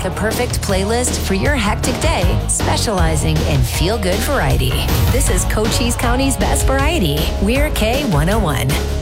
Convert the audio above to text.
The perfect playlist for your hectic day, specializing in feel-good variety. This is Cochise County's best variety. We're K101.